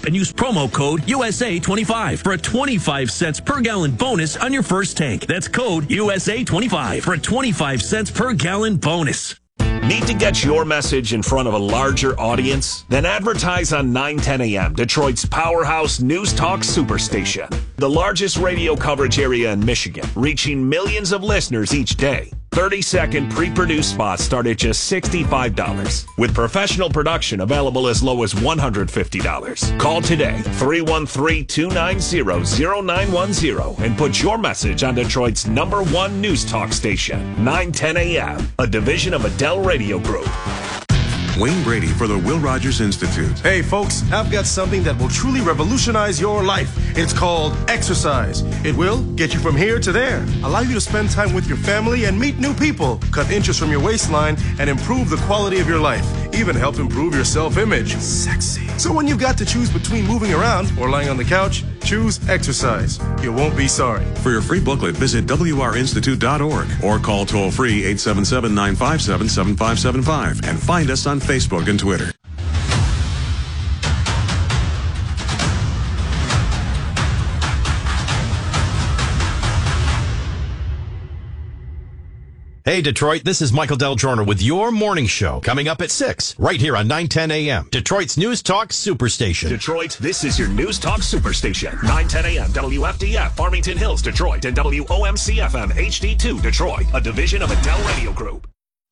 and use promo code USA25 for a 25 cents per gallon bonus on your first tank. That's code USA25 for a 25 cents per gallon bonus. Need to get your message in front of a larger audience? Then advertise on 910 AM, Detroit's powerhouse news talk superstation. The largest radio coverage area in Michigan, reaching millions of listeners each day. 30-second pre-produced spots start at just $65, with professional production available as low as $150. Call today, 313-290-0910, and put your message on Detroit's #1 news talk station, 910 AM, a division of Adele Radio Group. Wayne Brady for the Will Rogers Institute. Hey folks, I've got something that will truly revolutionize your life. It's called exercise. It will get you from here to there, allow you to spend time with your family and meet new people, cut inches from your waistline, and improve the quality of your life. Even help improve your self-image. Sexy. So when you've got to choose between moving around or lying on the couch, choose exercise. You won't be sorry. For your free booklet, visit wrinstitute.org or call toll-free 877-957-7575 and find us on Facebook and Twitter. Hey, Detroit, this is Michael Del Giorno with your morning show coming up at 6, right here on 910 AM, Detroit's News Talk Superstation. Detroit, this is your News Talk Superstation. 910 AM, WFDF, Farmington Hills, Detroit, and WOMC-FM HD2, Detroit, a division of Adele Radio Group.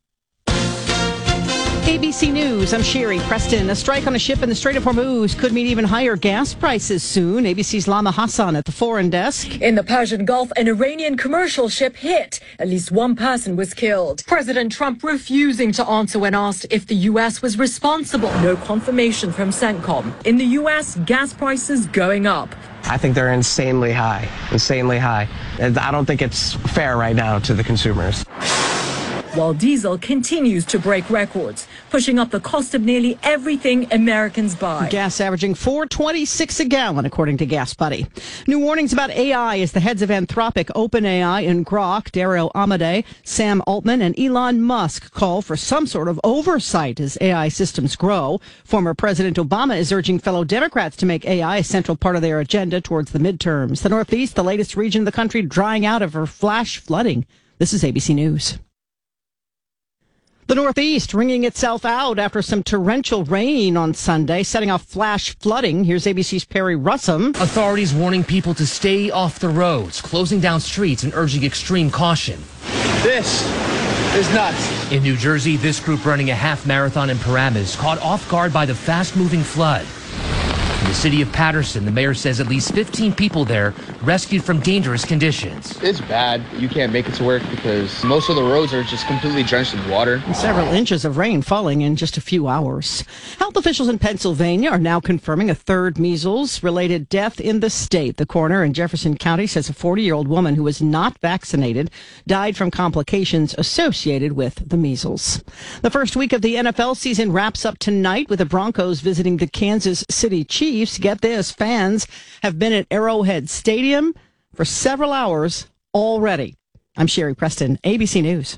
ABC News, I'm Sherry Preston. A strike on a ship in the Strait of Hormuz could mean even higher gas prices soon. ABC's Lama Hassan at the foreign desk. In the Persian Gulf, an Iranian commercial ship hit. At least one person was killed. President Trump refusing to answer when asked if the U.S. was responsible. No confirmation from CENTCOM. In the U.S., gas prices going up. I think they're insanely high. I don't think it's fair right now to the consumers. While diesel continues to break records, pushing up the cost of nearly everything Americans buy. Gas averaging $4.26 a gallon, according to Gas Buddy. New warnings about AI as the heads of Anthropic, OpenAI, and Grok, Dario Amodei, Sam Altman, and Elon Musk call for some sort of oversight as AI systems grow. Former President Obama is urging fellow Democrats to make AI a central part of their agenda towards the midterms. The Northeast, the latest region of the country, drying out over flash flooding. This is ABC News. The Northeast wringing itself out after some torrential rain on Sunday, setting off flash flooding. Here's ABC's Perry Russum. Authorities warning people to stay off the roads, closing down streets and urging extreme caution. This is nuts. In New Jersey, this group running a half marathon in Paramus caught off guard by the fast-moving flood. In the city of Patterson, the mayor says at least 15 people there rescued from dangerous conditions. It's bad. You can't make it to work because most of the roads are just completely drenched in water. Several inches of rain falling in just a few hours. Health officials in Pennsylvania are now confirming a third measles-related death in the state. The coroner in Jefferson County says a 40-year-old woman who was not vaccinated died from complications associated with the measles. The first week of the NFL season wraps up tonight with the Broncos visiting the Kansas City Chiefs. Get this, fans have been at Arrowhead Stadium for several hours already. I'm Sherry Preston, ABC News.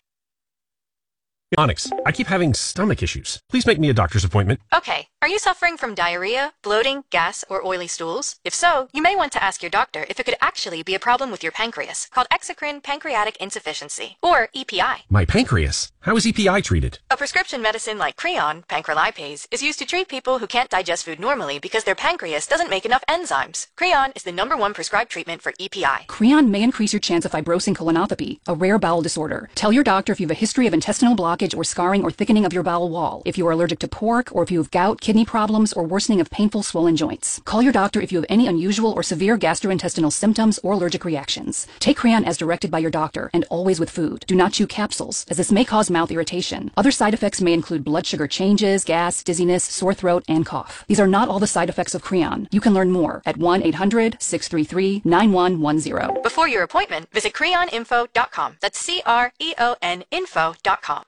Onyx, I keep having stomach issues. Please make me a doctor's appointment. Okay. Are you suffering from diarrhea, bloating, gas, or oily stools? If so, you may want to ask your doctor if it could actually be a problem with your pancreas, called exocrine pancreatic insufficiency, or EPI. My pancreas? How is EPI treated? A prescription medicine like Creon, pancrelipase, is used to treat people who can't digest food normally because their pancreas doesn't make enough enzymes. Creon is the #1 prescribed treatment for EPI. Creon may increase your chance of fibrosing colonopathy, a rare bowel disorder. Tell your doctor if you have a history of intestinal blockage or scarring or thickening of your bowel wall, if you are allergic to pork, or if you have gout, kidney problems, or worsening of painful swollen joints. Call your doctor if you have any unusual or severe gastrointestinal symptoms or allergic reactions. Take Creon as directed by your doctor, and always with food. Do not chew capsules, as this may cause mouth irritation. Other side effects may include blood sugar changes, gas, dizziness, sore throat, and cough. These are not all the side effects of Creon. You can learn more at 1-800-633-9110. Before your appointment, visit creoninfo.com. That's CREON info.com.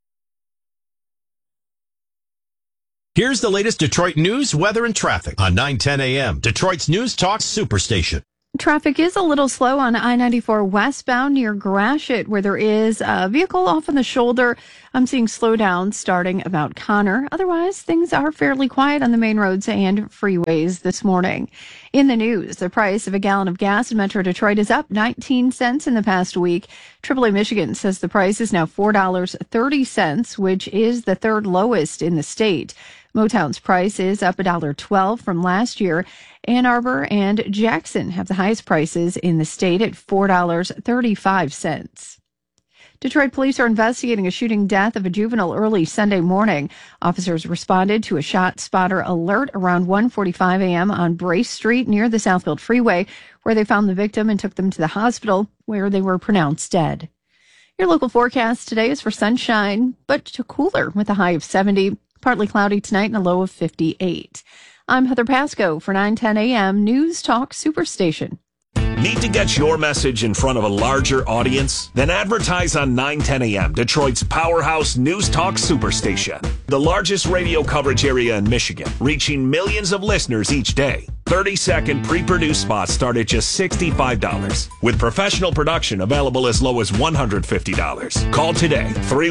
Here's the latest Detroit news, weather, and traffic on 910 AM, Detroit's News Talk Superstation. Traffic is a little slow on I-94 westbound near Gratiot, where there is a vehicle off on the shoulder. I'm seeing slowdowns starting about Connor. Otherwise, things are fairly quiet on the main roads and freeways this morning. In the news, the price of a gallon of gas in Metro Detroit is up 19 cents in the past week. AAA Michigan says the price is now $4.30, which is the third lowest in the state. Motown's price is up $1.12 from last year. Ann Arbor and Jackson have the highest prices in the state at $4.35. Detroit police are investigating a shooting death of a juvenile early Sunday morning. Officers responded to a shot spotter alert around 1:45 a.m. on Brace Street near the Southfield Freeway, where they found the victim and took them to the hospital, where they were pronounced dead. Your local forecast today is for sunshine, but cooler with a high of 70. Partly cloudy tonight and a low of 58. I'm Heather Pasco for 910 a.m. News Talk Superstation. Need to get your message in front of a larger audience? Then advertise on 910 a.m., Detroit's powerhouse news talk superstation. The largest radio coverage area in Michigan, reaching millions of listeners each day. 30-second pre-produced spots start at just $65, with professional production available as low as $150. Call today,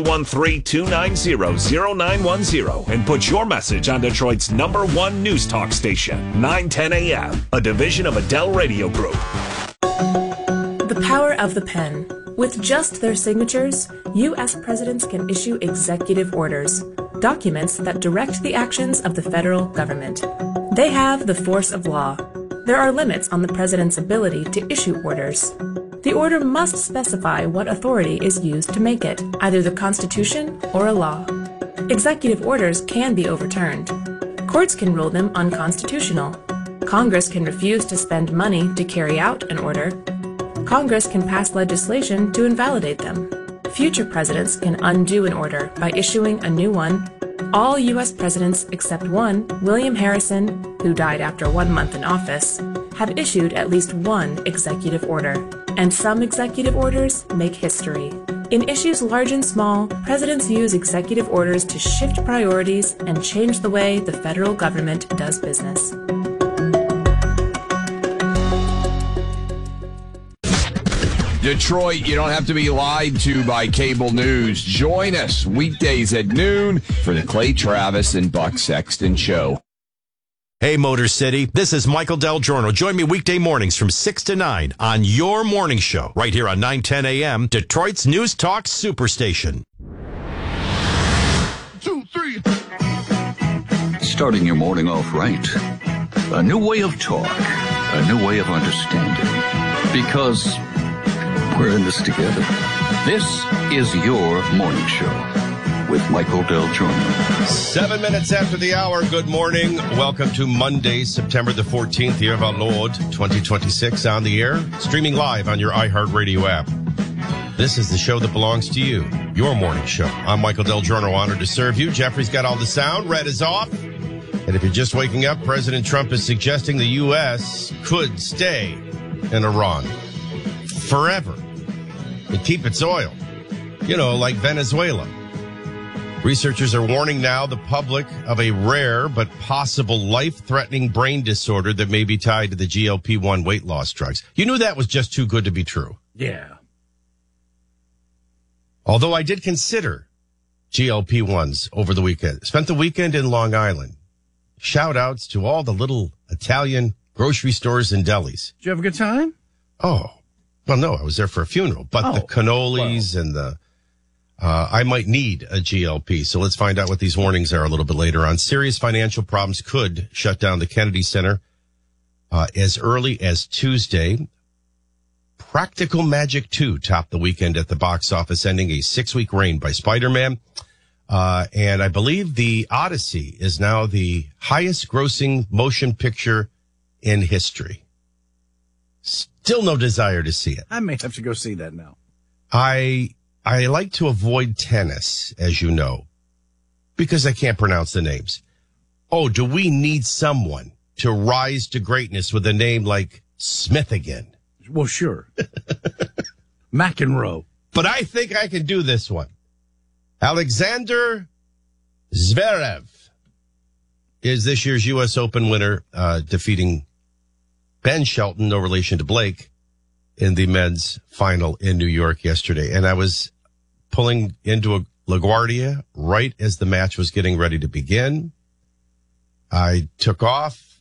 313-290-0910, and put your message on Detroit's #1 news talk station, 910 a.m., a division of Adele Radio Group. The power of the pen. With just their signatures, U.S. presidents can issue executive orders, documents that direct the actions of the federal government. They have the force of law. There are limits on the president's ability to issue orders. The order must specify what authority is used to make it, either the Constitution or a law. Executive orders can be overturned. Courts can rule them unconstitutional. Congress can refuse to spend money to carry out an order. Congress can pass legislation to invalidate them. Future presidents can undo an order by issuing a new one. All U.S. presidents except one, William Harrison, who died after 1 month in office, have issued at least one executive order. And some executive orders make history. In issues large and small, presidents use executive orders to shift priorities and change the way the federal government does business. Detroit, you don't have to be lied to by cable news. Join us weekdays at noon for the Clay Travis and Buck Sexton Show. Hey, Motor City, this is Michael Del Giorno. Join me weekday mornings from 6 to 9 on your morning show, right here on 910 a.m., Detroit's News Talk Superstation. 2, 3. Starting your morning off right. A new way of talk. A new way of understanding. Because we're in this together. This is your morning show with Michael Del Giorno. 7 minutes after the hour. Good morning. Welcome to Monday, September the 14th, year of our Lord, 2026, on the air, streaming live on your iHeartRadio app. This is the show that belongs to you, your morning show. I'm Michael Del Giorno, honored to serve you. Jeffrey's got all the sound. Red is off. And if you're just waking up, President Trump is suggesting the U.S. could stay in Iran forever and keep its oil, like Venezuela. Researchers are warning now the public of a rare but possible life-threatening brain disorder that may be tied to the GLP-1 weight loss drugs. You knew that was just too good to be true. Yeah. Although I did consider GLP-1s over the weekend. Spent the weekend in Long Island. Shout outs to all the little Italian grocery stores and delis. Did you have a good time? Oh, well, no, I was there for a funeral, but the cannolis and the, I might need a GLP. So let's find out what these warnings are a little bit later on. Serious financial problems could shut down the Kennedy Center as early as Tuesday. Practical Magic 2 topped the weekend at the box office, ending a 6-week reign by Spider-Man. And I believe the Odyssey is now the highest grossing motion picture in history. Still no desire to see it. I may have to go see that now. I like to avoid tennis, as you know, because I can't pronounce the names. Oh, do we need someone to rise to greatness with a name like Smith again? Well, sure. McEnroe. But I think I can do this one. Alexander Zverev is this year's U.S. Open winner, defeating Ben Shelton, no relation to Blake, in the men's final in New York yesterday. And I was pulling into a LaGuardia right as the match was getting ready to begin. I took off.